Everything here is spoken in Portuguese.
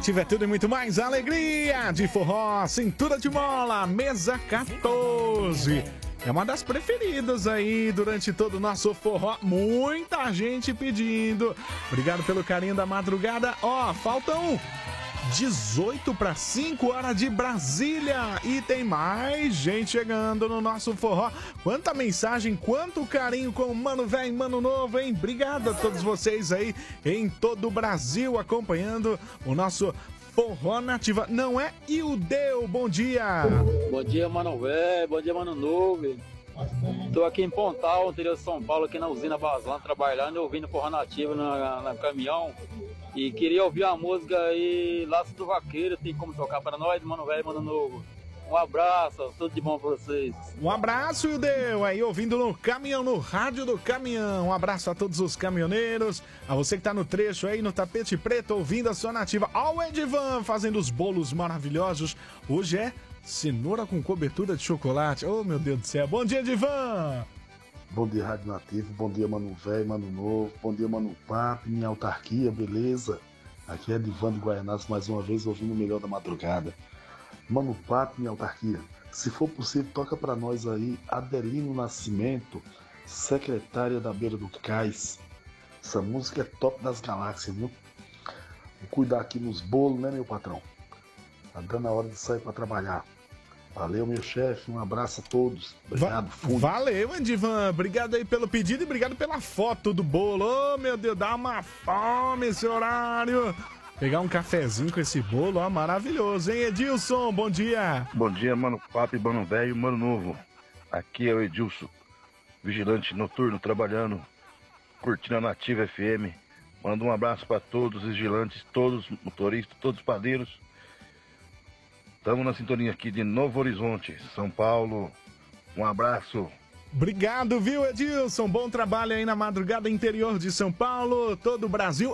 Nativa é tudo e muito mais. Alegria de forró, cintura de mola, mesa 14. É uma das preferidas aí durante todo o nosso forró. Muita gente pedindo. Obrigado pelo carinho da madrugada. Ó, faltam 18 para 5 horas de Brasília. E tem mais gente chegando no nosso forró. Quanta mensagem, quanto carinho com o Mano Velho e Mano Novo, hein? Obrigado a todos vocês aí em todo o Brasil acompanhando o nosso Forró Nativa. Não é Ildeu, bom dia. Bom dia, Mano Velho, bom dia, Mano Novo. Tô aqui em Pontal, interior de São Paulo, aqui na usina Baslã, trabalhando e ouvindo Forró Nativa no caminhão. E queria ouvir a música aí, Laço do Vaqueiro, tem como tocar para nós, Mano Velho e Mano Novo. Um abraço, tudo de bom pra vocês. Um abraço, Ildeu, aí ouvindo no caminhão, no rádio do caminhão. Um abraço a todos os caminhoneiros, a você que tá no trecho aí, no tapete preto, ouvindo a sua nativa. Ó o Edivan fazendo os bolos maravilhosos. Hoje é cenoura com cobertura de chocolate. Oh, meu Deus do céu. Bom dia, Edivan. Bom dia, Rádio Nativo. Bom dia, Mano Velho, Mano Novo. Bom dia, Mano Papo, minha autarquia, beleza? Aqui é Edivan de Guaianazes, mais uma vez ouvindo o melhor da madrugada. Mano Papo, minha autarquia, se for possível, toca pra nós aí Adelino Nascimento, secretária da Beira do Cais. Essa música é top das galáxias, viu? Vou cuidar aqui nos bolos, né, meu patrão? Tá dando a hora de sair pra trabalhar. Valeu, meu chefe, um abraço a todos. Obrigado, fui. Valeu, Edivan. Obrigado aí pelo pedido e obrigado pela foto do bolo. Oh, meu Deus, dá uma fome esse horário. Pegar um cafezinho com esse bolo, ó, maravilhoso, hein, Edilson? Bom dia. Bom dia, Mano Papo, Mano Velho, Mano Novo. Aqui é o Edilson, vigilante noturno, trabalhando, curtindo a Nativa FM. Mando um abraço para todos os vigilantes, todos os motoristas, todos os padeiros. Estamos na sintonia aqui de Novo Horizonte, São Paulo. Um abraço. Obrigado, viu, Edilson? Bom trabalho aí na madrugada interior de São Paulo. Todo o Brasil